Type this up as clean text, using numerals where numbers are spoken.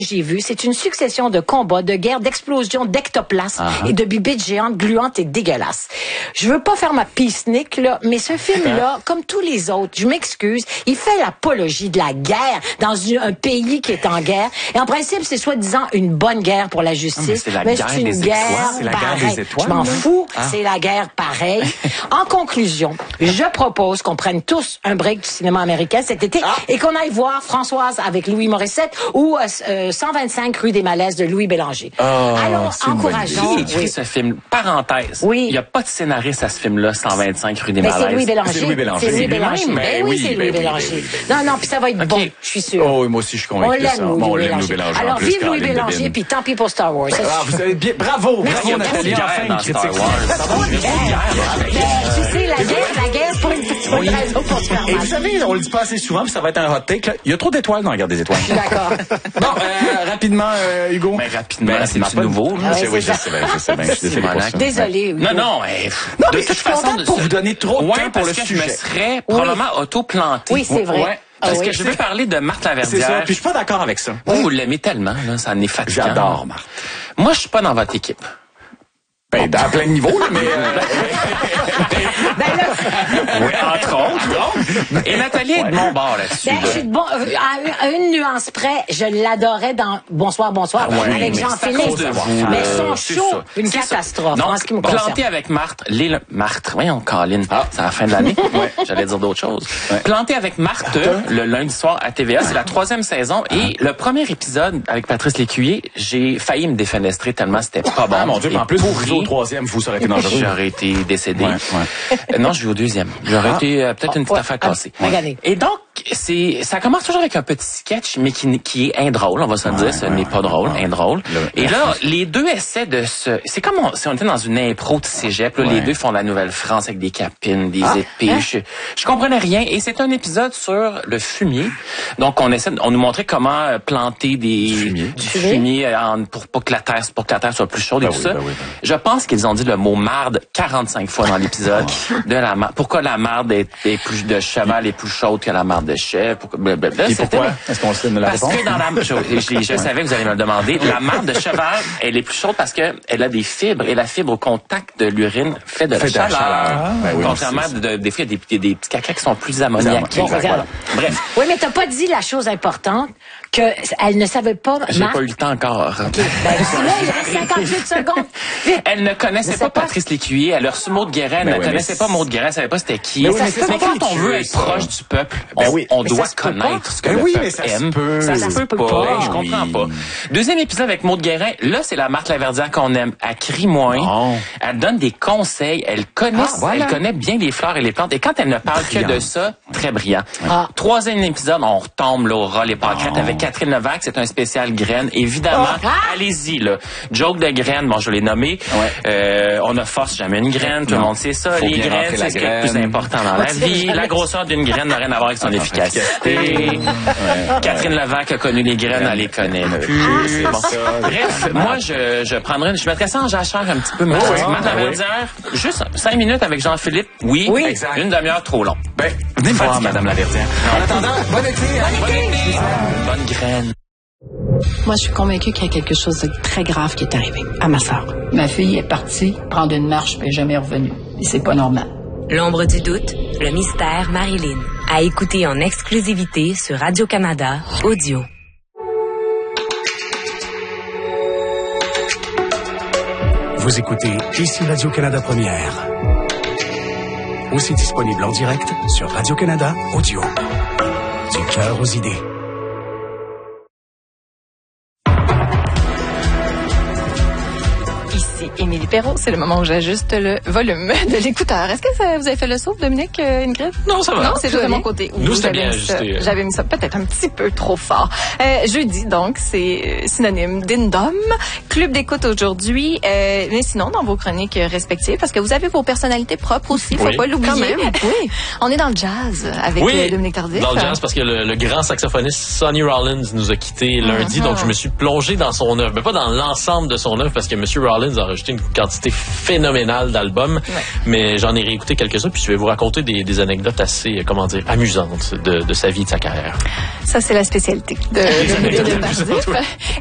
J'ai vu, c'est une succession de combats, de guerres, d'explosions, d'ectoplasmes et de bibites géantes, gluantes et dégueulasses. Je veux pas faire ma peacenik, là, mais ce film-là, comme tous les autres, je m'excuse, il fait l'apologie de la guerre dans un pays qui est en guerre. Et en principe, c'est soi-disant une bonne guerre pour la justice. Mais c'est une guerre C'est la guerre des étoiles. Je m'en fous, c'est la guerre pareille. En conclusion, je propose qu'on prenne tous un break du cinéma américain cet été et qu'on aille voir Françoise avec Louis Morissette ou 125 rue des Malaises de Louis Bélanger. Allons, encourageons. Qui écrit ce film? Parenthèse. Oui. Il n'y a pas de scénariste à ce film-là, 125 rue des Malaises. C'est Louis Bélanger. C'est Louis Bélanger. C'est Louis Bélanger. Ben Oui, c'est Louis Bélanger. Non, puis ça va être bon, je suis sûre. Oh, moi aussi, je suis convaincu. On l'aime, Louis Bélanger. Alors, vive Louis Bélanger, puis tant pis pour Star Wars. Vous savez bien. Bravo, Nathalie. Enfin, une critique. Tu sais, la guerre, pour une petite raison pour se faire Et mal. vous savez, on le dit pas assez souvent, puis ça va être un hot take, là. Il y a trop d'étoiles dans la guerre des étoiles. D'accord. Bon, rapidement, Hugo. Mais rapidement, c'est nouveau. Ah ouais, Oui, c'est je sais bien, je sais bien. Je suis désolé pour ça. Désolé, Hugo. Non, mais je suis contente pour vous donner trop de temps pour parce le que sujet. je me serais probablement auto-planté. Oui, c'est vrai. Ouais. Parce que je veux parler de Marthe C'est ça, Laverdière. puis je suis pas d'accord avec ça. Vous l'aimez tellement, là, ça en est fatigant. J'adore, Marthe. Moi, je suis pas dans votre équipe. Ben, à plein de niveaux, là, mais... Oui, entre autres. Et Nathalie est de mon bord là-dessus. Je suis de à une nuance près, je l'adorais dans Bonsoir, avec Jean-Philippe. Mais son show, une catastrophe, Non, en ce qui me concerne. planté avec Marthe, voyons, Colin, c'est la fin de l'année. J'allais dire d'autres choses. Planté avec Marthe, le lundi soir à TVA, c'est la 3e saison. Et le premier épisode avec Patrice Lécuyer, j'ai failli me défenestrer tellement c'était pas bon. Ah, mon Dieu, mais en plus, vous au 3e, vous, ça aurait été dangereux. J'aurais été décédé. Non, je vais au 2e. J'aurais été peut-être une petite affaire cassée. Regardez. Et donc, ça commence toujours avec un petit sketch, mais qui est indrôle, on va se le dire. Ce n'est pas drôle, indrôle. Et là, les deux essaient de c'est comme si on était dans une impro de cégep. Là, les deux font la Nouvelle-France avec des capines, des épées. Je comprenais rien. Et c'est un épisode sur le fumier. Donc, on nous montrait comment planter du fumier pour que la terre soit plus chaude et tout ça. Je pense qu'ils ont dit le mot marde 45 fois dans l'épisode de la marde. Pourquoi la marde est plus de cheval est plus chaude que la marde de chèvre? Et pourquoi? Est-ce qu'on se donne la réponse? Parce que dans je savais que vous allez me le demander. La marde de cheval, elle est plus chaude parce que elle a des fibres et la fibre au contact de l'urine fait de la chaleur. Contrairement des fois, il y a des petits cacas qui sont plus ammoniaqués. Bref. Oui, mais t'as pas dit la chose importante qu'elle ne savait pas. J'ai pas eu le temps encore. Ben, là, il reste 58 secondes. Vite. Elle ne connaissait pas Patrice Lécuyer. Elle a reçu Maud Guérin. Elle ne connaissait pas Maud Guérin. Elle savait pas c'était qui. Mais quand on veut être proche du peuple, on doit connaître ce que le peuple aime. Ça se peut pas. Je comprends pas. Deuxième épisode avec Maud Guérin. Là, c'est la Marthe Laverdière qu'on aime. Elle crie moins. Elle donne des conseils. Elle connaît bien les fleurs et les plantes. Et quand elle ne parle que de ça, très brillant. Troisième épisode, on retombe là au ras les pâquerettes avec Catherine Levac. C'est un spécial graines. Évidemment, allez-y là. Joke de graines. Bon, je l'ai nommé. On ne force jamais une graine. Tout le monde sait ça. Les graines, c'est ce qui est le plus important dans la vie. La grosseur d'une graine n'a rien à voir avec son efficacité. Catherine Levac a connu les graines, elle les connaît plus. Bref, moi, je mettrais ça en jachère un petit peu. Marthe Laverdière, juste 5 minutes avec Jean-Philippe. Oui, une demi-heure trop long. Ben, venez me voir, Madame Laverdière. En attendant, bonne été. Bonne graine. Moi, je suis convaincue qu'il y a quelque chose de très grave qui est arrivé à ma sœur. Ma fille est partie prendre une marche mais jamais revenue. Et c'est pas normal. L'ombre du doute, le mystère Marilyn. À écouter en exclusivité sur Radio-Canada Audio. Vous écoutez ici Radio-Canada Première. Aussi disponible en direct sur Radio-Canada Audio. Du cœur aux idées. Ici Émilie Perrault, c'est le moment où j'ajuste le volume de l'écouteur. Est-ce que vous avez fait le saut, Dominique, Ingrid? Non, ça va. Non, c'est juste de mon côté. Nous, c'était bien ajusté. J'avais mis ça peut-être un petit peu trop fort. Jeudi, donc, c'est synonyme d'indom. Club d'écoute aujourd'hui. Mais sinon, dans vos chroniques respectives, parce que vous avez vos personnalités propres aussi, faut pas l'oublier. Quand même. Oui. On est dans le jazz avec Dominique Tardif. Dans le jazz, parce que le grand saxophoniste Sonny Rollins nous a quittés lundi, donc je me suis plongé dans son œuvre. Mais pas dans l'ensemble de son œuvre, parce que M. Rollins a enregistré enregistré une quantité phénoménale d'albums, mais j'en ai réécouté quelques-uns, puis je vais vous raconter des anecdotes assez, amusantes de sa vie, de sa carrière. Ça, c'est la spécialité de Tardif.